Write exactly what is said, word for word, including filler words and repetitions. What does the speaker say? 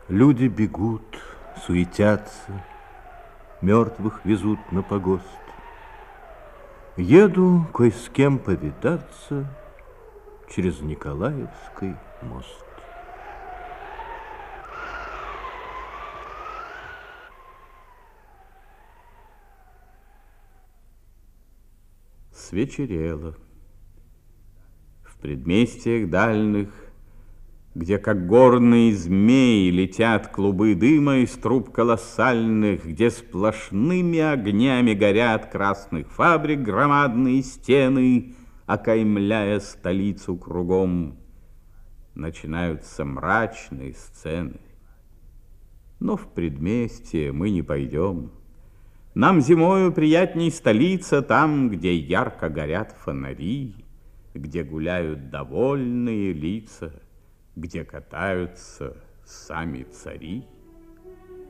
Люди бегут, суетятся, мертвых везут на погост. Еду кое с кем повидаться через Николаевский мост. Свечерело. В предместьях дальних, где, как горные змеи, летят клубы дыма из труб колоссальных, где сплошными огнями горят красных фабрик громадные стены, окаймляя столицу кругом, начинаются мрачные сцены. Но в предместье мы не пойдем. Нам зимою приятней столица, там, где ярко горят фонари, где гуляют довольные лица, где катаются сами цари.